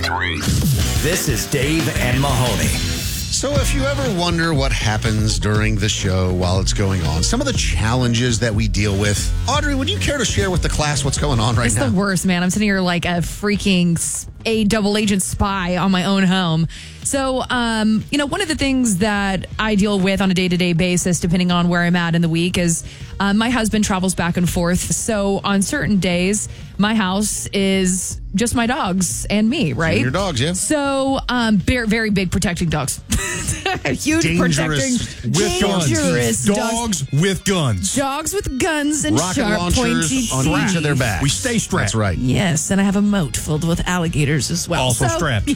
92.3. This is Dave and Mahoney. So if you ever wonder what happens during the show while it's going on, some of the challenges that we deal with, Audrey, would you care to share with the class what's going on right now? It's the worst, man. I'm sitting here like a freaking double agent spy on my own home. So, one of the things that I deal with on a day-to-day basis, depending on where I'm at in the week, is my husband travels back and forth. So on certain days, my house is just my dogs and me, right? And your dogs, yeah. So, very big protecting dogs. Huge Dangerous protecting. with Dangerous dogs with guns. Dogs with guns and Rocket sharp, launchers pointy on teeth. each of their backs. We stay strapped. That's right. Yes, and I have a moat filled with alligators as well. Also strapped.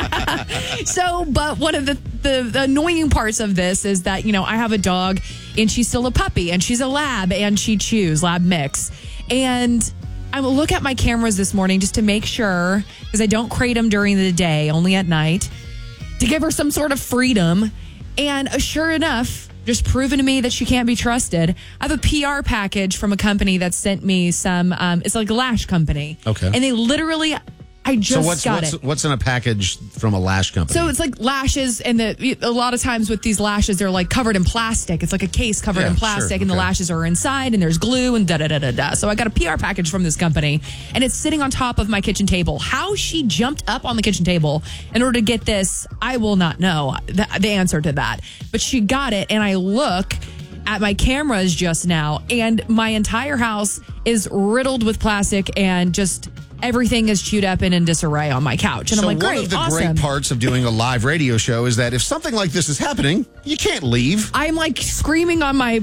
But one of the annoying parts of this is that, I have a dog and she's still a puppy and she's a lab and she chews, lab mix. And I will look at my cameras this morning just to make sure, because I don't crate them during the day, only at night, to give her some sort of freedom. And sure enough, just proven to me that she can't be trusted. I have a PR package from a company that sent me some, it's like a lash company. Okay. And they literally, I just got it. What's in a package from a lash company? So it's like lashes, and a lot of times with these lashes, they're like covered in plastic. It's like a case covered in plastic, sure. and the Okay. lashes are inside, and there's glue, and da-da-da-da-da. So I got a PR package from this company, and it's sitting on top of my kitchen table. How she jumped up on the kitchen table in order to get this, I will not know the answer to that. But she got it, and I look at my cameras just now, and my entire house is riddled with plastic and just everything is chewed up and in disarray on my couch. And so I'm like, great, one of the awesome. great parts of doing a live radio show is that if something like this is happening, you can't leave. I'm like screaming on my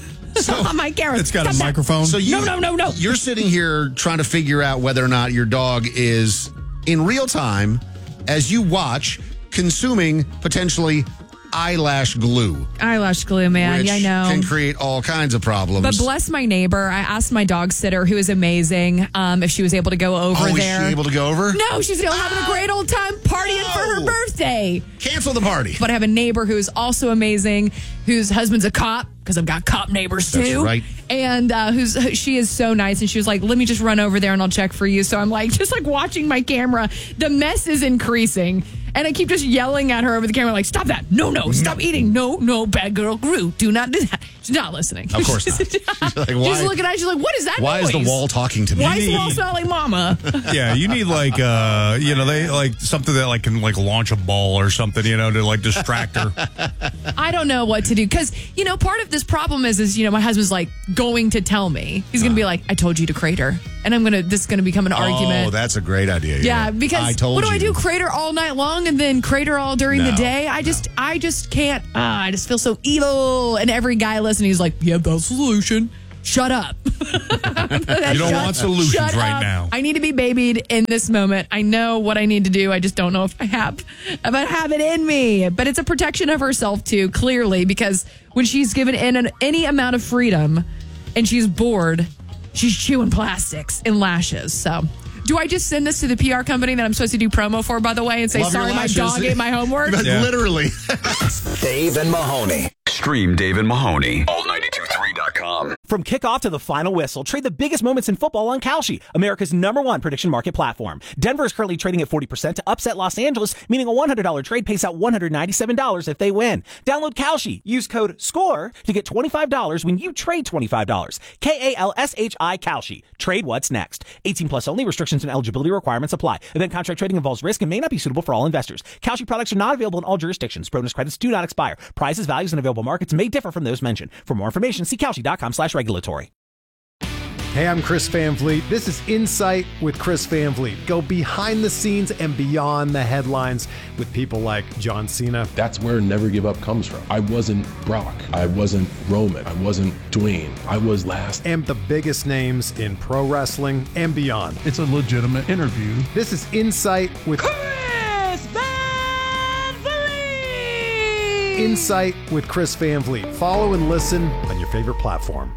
on my camera. It's got Stop a that. microphone. So you, No. You're sitting here trying to figure out whether or not your dog is in real time as you watch consuming potentially eyelash glue. Eyelash glue, man. Which Yeah, I know. can create all kinds of problems. But bless my neighbor. I asked my dog sitter, who is amazing, if she was able to go over there. Is she able to go over? No, she's still having a great old time partying for her birthday. Cancel the party. But I have a neighbor who's also amazing, whose husband's a cop, because I've got cop neighbors too. That's right. And she is so nice. And she was like, let me just run over there and I'll check for you. So I'm like, just like watching my camera. The mess is increasing. And I keep just yelling at her over the camera, like, stop that. No, stop eating. No, bad girl Gru. Do not do that. She's not listening. Of course not. She's like, why? She's looking at it. She's like, what is that Why noise? is the wall talking to me? Why does the wall smell like mama? Yeah, you need like they like something that like can like launch a ball or something, to like distract her. I don't know what to do. Because, part of this problem is my husband's like going to tell me. He's going to be like, I told you to crate her. And this is going to become an argument. Oh, that's a great idea. Yeah, because I told what do you. I do? Crater all night long and then crater all during the No, day? I just can't. I just feel so evil. And every guy listening is like, yeah, that's the solution. Shut up. You don't want solutions right now. I need to be babied in this moment. I know what I need to do. I just don't know if I have it in me. But it's a protection of herself too, clearly, because when she's given any amount of freedom and she's bored, she's chewing plastics and lashes. So do I just send this to the PR company that I'm supposed to do promo for, by the way, and say, Love your sorry, my lashes. dog ate my homework? Yeah. Literally. Dave and Mahoney. Stream Dave and Mahoney. All923.com. From kickoff to the final whistle, trade the biggest moments in football on Kalshi, America's #1 prediction market platform. Denver is currently trading at 40% to upset Los Angeles, meaning a $100 trade pays out $197 if they win. Download Kalshi. Use code SCORE to get $25 when you trade $25. KALSHI Kalshi. Trade what's next. 18 plus only. Restrictions and eligibility requirements apply. Event contract trading involves risk and may not be suitable for all investors. Kalshi products are not available in all jurisdictions. Bonus credits do not expire. Prices, values, and available markets may differ from those mentioned. For more information, see Kalshi.com/regulatory. Hey, I'm Chris Van Vliet. This is Insight with Chris Van Vliet. Go behind the scenes and beyond the headlines with people like John Cena. That's where Never Give Up comes from. I wasn't Brock. I wasn't Roman. I wasn't Dwayne. I was last. And the biggest names in pro wrestling and beyond. It's a legitimate interview. This is Insight with Chris Van Vliet! Insight with Chris Van Vliet. Follow and listen on your favorite platform.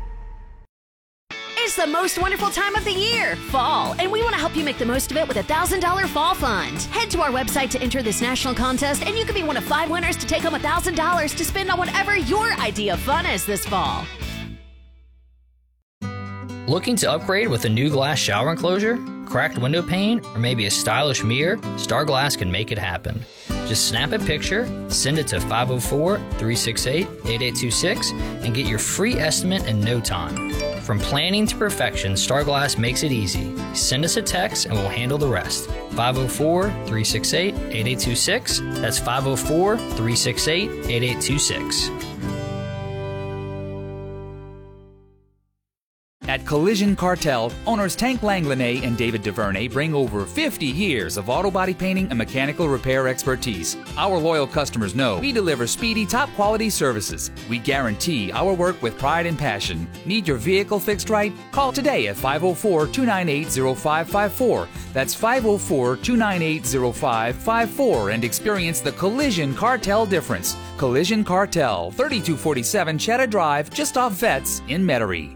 It's the most wonderful time of the year, fall, and we want to help you make the most of it with a $1,000 fall fund. Head to our website to enter this national contest, and you could be one of 5 winners to take home $1,000 to spend on whatever your idea of fun is this fall. Looking to upgrade with a new glass shower enclosure? cracked window pane, or maybe a stylish mirror, Star Glass can make it happen. Just snap a picture, send it to 504-368-8826, and get your free estimate in no time. From planning to perfection, Star Glass makes it easy. Send us a text and we'll handle the rest. 504-368-8826. That's 504-368-8826. At Collision Cartel, owners Tank Langlanay and David DuVernay bring over 50 years of auto body painting and mechanical repair expertise. Our loyal customers know we deliver speedy, top-quality services. We guarantee our work with pride and passion. Need your vehicle fixed right? Call today at 504-298-0554. That's 504-298-0554 and experience the Collision Cartel difference. Collision Cartel, 3247 Cheddar Drive, just off Vets in Metairie.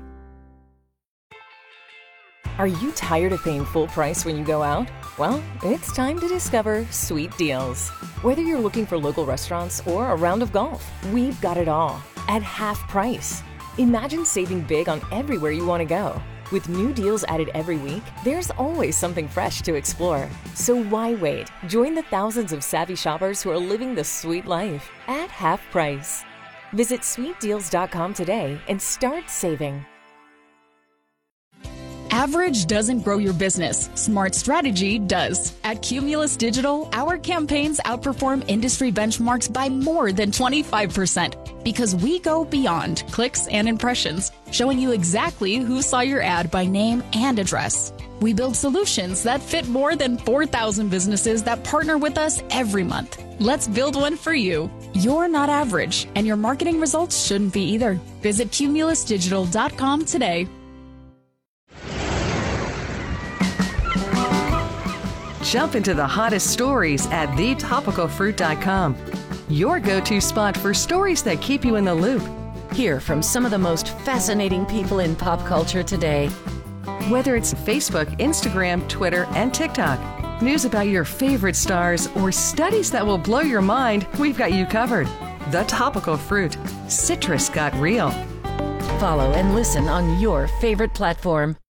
Are you tired of paying full price when you go out? Well, it's time to discover Sweet Deals. Whether you're looking for local restaurants or a round of golf, we've got it all at half price. Imagine saving big on everywhere you want to go. With new deals added every week, there's always something fresh to explore. So why wait? Join the thousands of savvy shoppers who are living the sweet life at half price. Visit sweetdeals.com today and start saving. Average doesn't grow your business. Smart strategy does. At Cumulus Digital, our campaigns outperform industry benchmarks by more than 25% because we go beyond clicks and impressions, showing you exactly who saw your ad by name and address. We build solutions that fit more than 4,000 businesses that partner with us every month. Let's build one for you. You're not average, and your marketing results shouldn't be either. Visit cumulusdigital.com today. Jump into the hottest stories at thetopicalfruit.com. Your go-to spot for stories that keep you in the loop. Hear from some of the most fascinating people in pop culture today. Whether it's Facebook, Instagram, Twitter, and TikTok, news about your favorite stars, or studies that will blow your mind, we've got you covered. The Topical Fruit. Citrus got real. Follow and listen on your favorite platform.